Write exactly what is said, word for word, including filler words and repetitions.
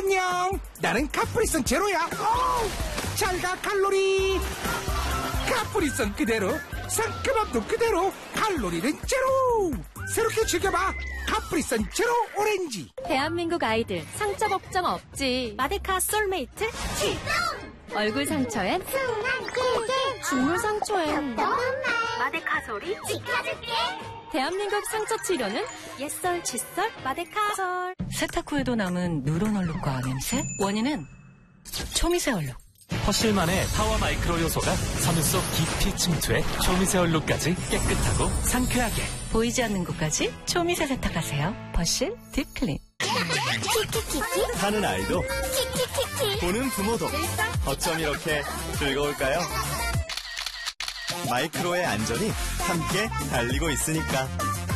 안녕, 나는 카프리선 제로야. 잘가 칼로리. 카프리선 그대로, 상큼함도 그대로, 칼로리는 제로. 새롭게 즐겨봐, 카프리선 제로 오렌지. 대한민국 아이들 상처 걱정 없지. 마데카 솔메이트 출동. 얼굴 상처엔 순한 꿀꿀, 죽물 상처엔 마데카 소리 지켜줄게. 대한민국 상처 치료는 옛설 칫솔 마데카솔. 세탁 후에도 남은 누런 얼룩과 냄새? 원인은 초미세 얼룩. 퍼실만의 파워 마이크로 요소가 섬유 속 깊이 침투해 초미세 얼룩까지 깨끗하고 상쾌하게. 보이지 않는 곳까지 초미세 세탁하세요. 퍼실 딥클린. 하는 아이도 보는 부모도 어쩜 이렇게 즐거울까요? 마이크로의 안전이 함께 달리고 있으니까.